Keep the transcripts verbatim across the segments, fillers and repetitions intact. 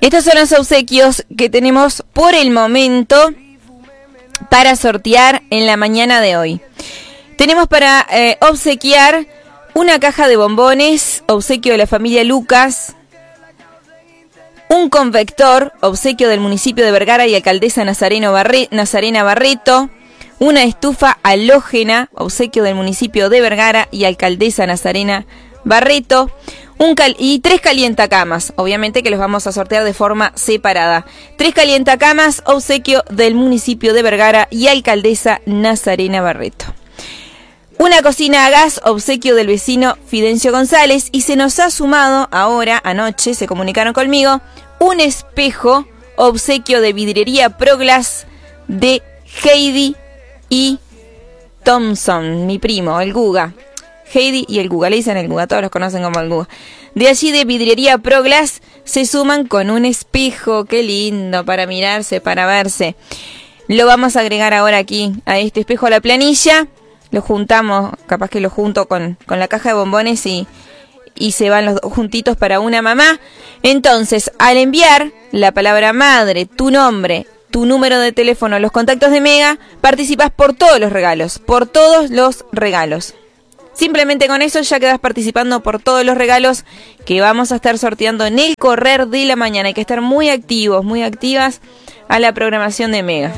Estos son los obsequios que tenemos por el momento para sortear en la mañana de hoy. Tenemos para eh, obsequiar una caja de bombones, obsequio de la familia Lucas, un convector, obsequio del municipio de Vergara y alcaldesa Nazareno Barre- Nazarena Barreto, una estufa halógena, obsequio del municipio de Vergara y alcaldesa Nazarena Barreto, un cal- y tres calientacamas, obviamente que los vamos a sortear de forma separada. Tres calientacamas, obsequio del municipio de Vergara y alcaldesa Nazarena Barreto. Una cocina a gas, obsequio del vecino Fidencio González, y se nos ha sumado ahora, anoche, se comunicaron conmigo, un espejo, obsequio de vidriería Proglass de Heidi y Thompson, mi primo, el Guga. Heidi y el Guga, le dicen el Guga, todos los conocen como el Guga. De allí de vidriería Proglass se suman con un espejo, qué lindo, para mirarse, para verse. Lo vamos a agregar ahora aquí, a este espejo, a la planilla. Lo juntamos, capaz que lo junto con, con la caja de bombones y, y se van los dos juntitos para una mamá. Entonces, al enviar la palabra madre, tu nombre, tu número de teléfono, los contactos de Mega, participas por todos los regalos, por todos los regalos. Simplemente con eso ya quedas participando por todos los regalos que vamos a estar sorteando en el correr de la mañana. Hay que estar muy activos, muy activas a la programación de Mega.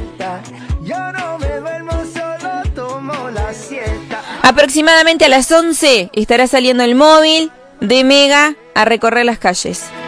Aproximadamente a las once estará saliendo el móvil de Mega a recorrer las calles.